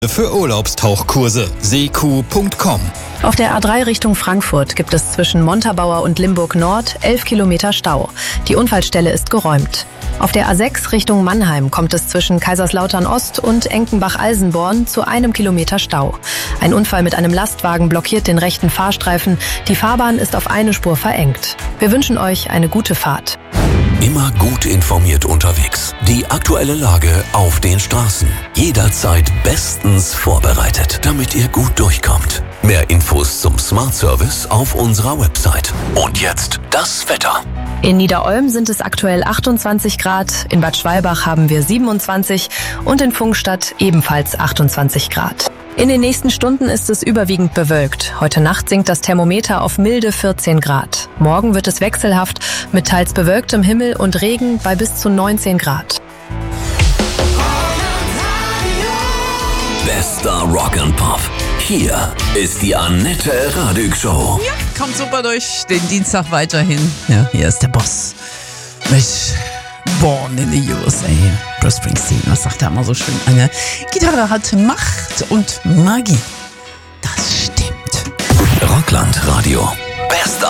Für Urlaubstauchkurse seeku.com. Auf der A3 Richtung Frankfurt gibt es zwischen Montabaur und Limburg Nord 11 Kilometer Stau. Die Unfallstelle ist geräumt. Auf der A6 Richtung Mannheim kommt es zwischen Kaiserslautern Ost und Enkenbach-Alsenborn zu 1 Kilometer Stau. Ein Unfall mit einem Lastwagen blockiert den rechten Fahrstreifen. Die Fahrbahn ist auf eine Spur verengt. Wir wünschen euch eine gute Fahrt. Immer gut informiert unterwegs. Die aktuelle Lage auf den Straßen. Jederzeit bestens vorbereitet, damit ihr gut durchkommt. Mehr Infos zum Smart Service auf unserer Website. Und jetzt das Wetter. In Niederolm sind es aktuell 28 Grad, in Bad Schwalbach haben wir 27 und in Pfungstadt ebenfalls 28 Grad. In den nächsten Stunden ist es überwiegend bewölkt. Heute Nacht sinkt das Thermometer auf milde 14 Grad. Morgen wird es wechselhaft mit teils bewölktem Himmel und Regen bei bis zu 19 Grad. Bester Rock and Pop. Hier ist die Annette Radig Show. Ja, kommt super durch den Dienstag weiterhin. Ja, hier ist der Boss mit Born in the USA. Bruce Springsteen, was sagt er immer so schön? Eine Gitarre hat Macht und Magie. Das stimmt. Rockland Radio. Bester